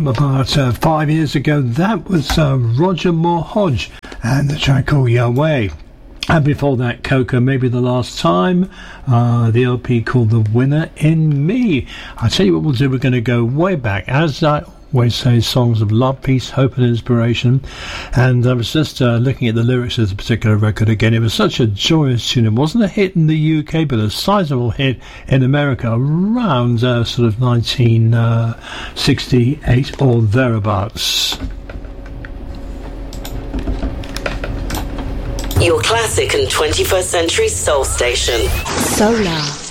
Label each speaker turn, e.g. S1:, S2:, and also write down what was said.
S1: about 5 years ago. That was Roger Moore Hodge and the track called Yahweh. And before that, Coco, Maybe the Last Time, the LP called The Winner in Me. I'll tell you what we'll do, we're going to go way back, as I always say, songs of love, peace, hope and inspiration. And I was just looking at the lyrics of this particular record again. It was such a joyous tune. It wasn't a hit in the UK, but a sizable hit in America around sort of 1968 or thereabouts.
S2: Your classic and 21st century soul station.
S3: Solar.